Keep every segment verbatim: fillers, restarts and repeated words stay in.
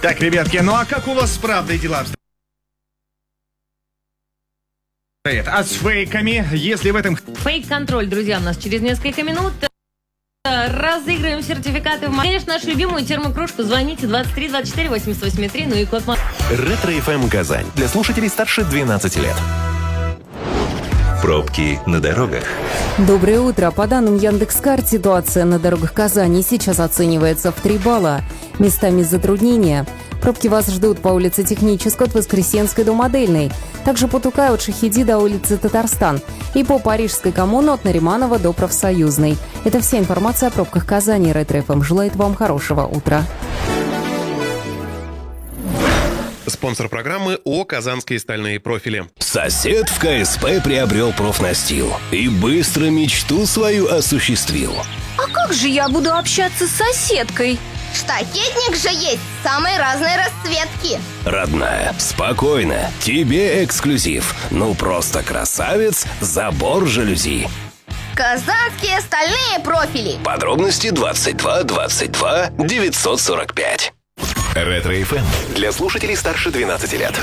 Так, ребятки, ну а как у вас с правдой дела обстоят? А с фейками, если в этом... Фейк-контроль, друзья, у нас через несколько минут. Разыгрываем сертификаты в... Конечно, нашу любимую термокружку. Звоните двадцать три двадцать четыре восемьдесят восемь три, ну и код... Ретро-эф эм Казань. Для слушателей старше двенадцати лет. Пробки на дорогах. Доброе утро. По данным Яндекс.Карт, ситуация на дорогах Казани сейчас оценивается в три балла. Местами затруднения. Пробки вас ждут по улице Технической от Воскресенской до Модельной. Также по Тукай от Шахиди до улицы Татарстан. И по Парижской коммуне от Нариманова до Профсоюзной. Это вся информация о пробках Казани. Ретро-эф эм желает вам хорошего утра. Спонсор программы ООО «Казанские стальные профили». Сосед в ка эс пэ приобрел профнастил и быстро мечту свою осуществил. А как же я буду общаться с соседкой? Штакетник же есть самой разной расцветки. Родная, спокойно, тебе эксклюзив. Ну просто красавец, забор жалюзи. Казанские стальные профили. Подробности двадцать два двадцать два девятьсот сорок пять. Ретро-эф эм для слушателей старше двенадцати лет.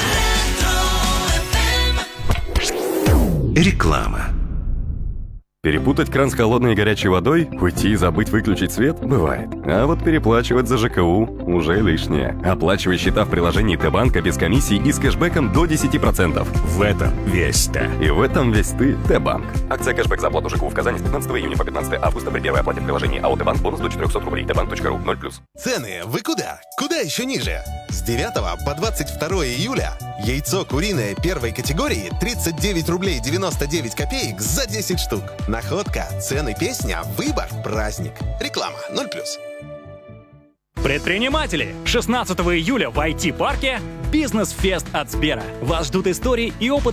Реклама. Перепутать кран с холодной и горячей водой, уйти и забыть выключить свет – бывает. А вот переплачивать за ЖКУ – уже лишнее. Оплачивай счета в приложении Т-банка без комиссии и с кэшбэком до десяти процентов. В этом весь ты. И в этом весь ты – Т-банк. Акция кэшбэк за оплату ЖКУ в Казани с пятнадцатого июня по пятнадцатое августа при первой оплате в приложении АО Т-банк бонус до четырехсот рублей. Т банк точка ру ноль плюс. Цены вы куда? Куда еще ниже? С девятого по двадцать второе июля яйцо куриное первой категории тридцать девять рублей девяносто девять копеек за десять штук. Находка, цены, песня, выбор, праздник. Реклама ноль плюс. Предприниматели! шестнадцатого июля в ай ти-парке «Бизнес-фест» от Сбера. Вас ждут истории и опыт